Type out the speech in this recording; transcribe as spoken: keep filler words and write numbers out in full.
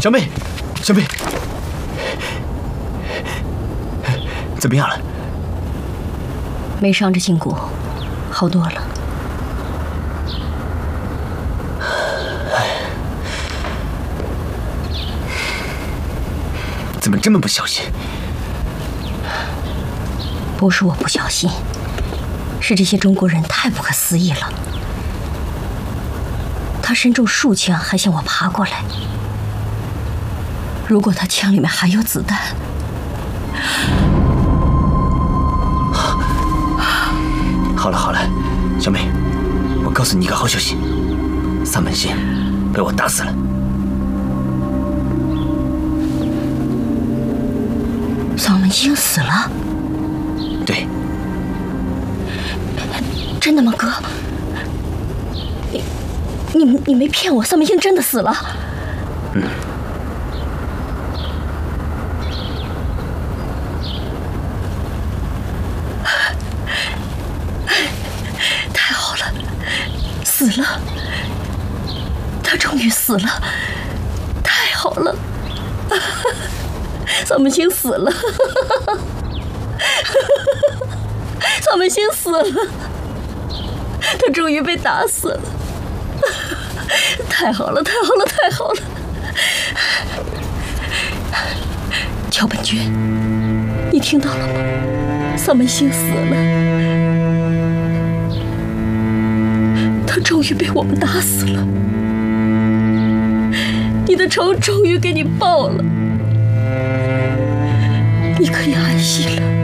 小妹，小妹，怎么样了？ 没伤着胫骨，好多了。 怎么这么不小心？ 不是我不小心，是这些中国人太不可思议了。他身中数枪，还向我爬过来。如果他枪里面还有子弹， 好了好了，小妹，我告诉你一个好消息，萨满星被我打死了。 丧门星死了？ 对。 真的吗，哥？你你你没骗我，丧门星真的死了？ 嗯。 太好了，死了！他终于死了，太好了！丧门星死了，丧门星死了，他终于被打死了，太好了，太好了，太好了！乔本君，你听到了吗？丧门星死了，他终于被我们打死了，你的仇终于给你报了。你可以安息了。